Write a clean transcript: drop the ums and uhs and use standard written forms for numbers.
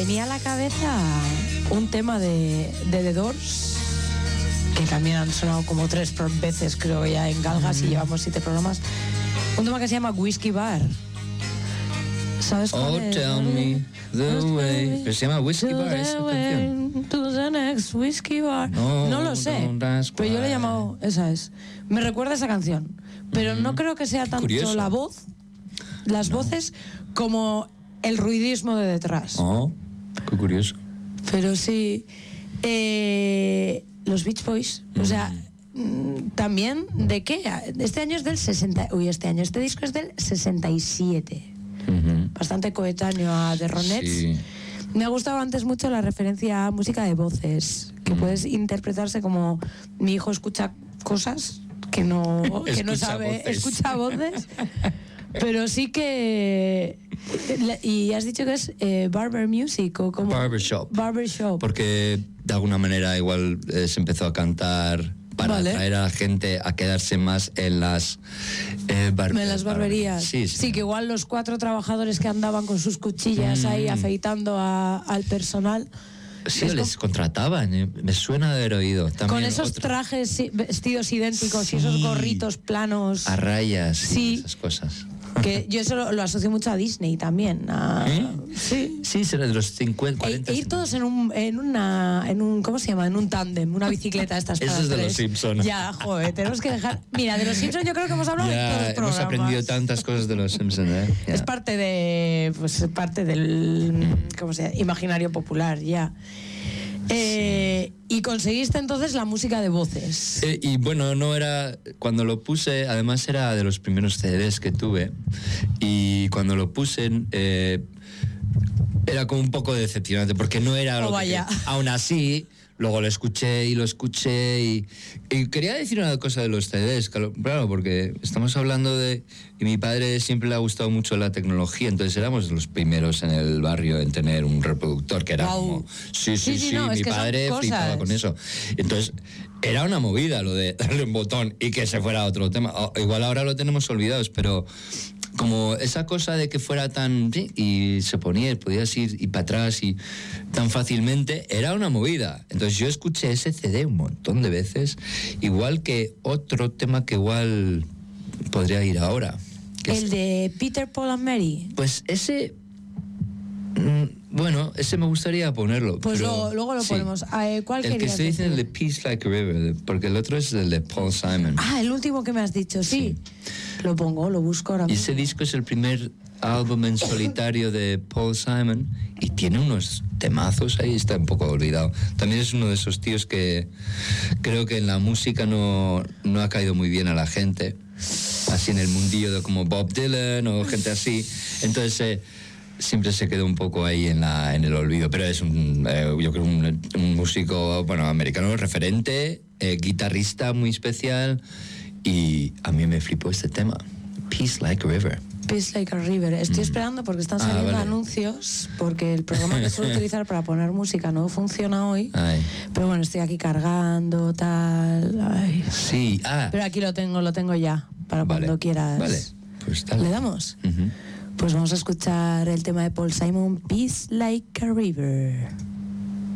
venía a la cabeza un tema de The Doors, que también han sonado como 3 veces, creo, ya en Galgas, y llevamos 7 programas. Un tema que se llama Whiskey Bar. ¿Sabes cuál es? Tell me the way. Pero se llama Whiskey Bar esa canción. To the next whiskey bar. No lo sé, pero yo le he llamado, esa es. Me recuerda esa canción, pero no creo que sea tanto Curioso. la voz, las voces, como el ruidismo de detrás. Oh, qué curioso. Pero sí, los Beach Boys, o sea, también, ¿de qué? Este año es del 60, este disco es del 67. Bastante coetáneo a The Ronettes. Sí. Me ha gustado antes mucho la referencia a música de voces, que puedes interpretarse como mi hijo escucha cosas que no sabe, voces. escucha voces. Pero sí que... Y has dicho que es barber music o como... Barbershop. Barbershop. Porque de alguna manera igual se empezó a cantar para atraer a la gente a quedarse más en las barberías. Sí, que igual los 4 trabajadores que andaban con sus cuchillas ahí afeitando al personal... Sí, les contrataban, me suena de haber oído. También con esos trajes vestidos idénticos y esos gorritos planos. A rayas, sí, esas cosas. Que yo eso lo asocio mucho a Disney también. Sí. Sí, será de los 50, 40. E ir todos en un ¿cómo se llama? En un tándem, una bicicleta de estas. Eso es de los Simpsons. Ya, joder, tenemos que dejar... Mira, de los Simpsons yo creo que hemos hablado en todos los programas. Hemos aprendido tantas cosas de los Simpsons, Es parte del ¿cómo se llama? Imaginario popular, ya. Y conseguiste entonces la música de voces. Y bueno, no era... Cuando lo puse, además era de los primeros CDs que tuve. Y cuando lo puse... era como un poco decepcionante, porque no era lo que... Aún así... Luego lo escuché y quería decir una cosa de los CDs, claro, porque estamos hablando de... Y mi padre siempre le ha gustado mucho la tecnología, entonces éramos los primeros en el barrio en tener un reproductor que era como... Sí, no, mi padre flipaba con eso. Entonces, era una movida lo de darle un botón y que se fuera a otro tema. Igual ahora lo tenemos olvidados, pero... Como esa cosa de que fuera tan... Sí, y se ponía, podías ir y para atrás y tan fácilmente, era una movida. Entonces yo escuché ese CD un montón de veces, igual que otro tema que igual podría ir ahora. ¿El de Peter, Paul and Mary? Pues ese... Bueno, ese me gustaría ponerlo. Pues pero, luego lo ponemos. ¿Cuál el querías que estoy diciendo es el de Peace Like a River, porque el otro es el de Paul Simon. El último que me has dicho, sí. Lo pongo, lo busco ahora mismo. Y ese disco es el primer álbum en solitario de Paul Simon y tiene unos temazos ahí, está un poco olvidado. También es uno de esos tíos que creo que en la música no ha caído muy bien a la gente, así en el mundillo de como Bob Dylan o gente así. Entonces... siempre se quedó un poco ahí en el olvido, pero es yo creo un músico, bueno, americano referente, guitarrista muy especial, y a mí me flipó este tema, Peace Like a River. Peace Like a River. Estoy esperando porque están saliendo anuncios, porque el programa que suelo utilizar para poner música no funciona hoy. Pero bueno, estoy aquí cargando, tal. Sí, pero aquí lo tengo ya, para cuando quieras. Vale, pues dale. ¿Le damos? Pues vamos a escuchar el tema de Paul Simon, Peace Like a River.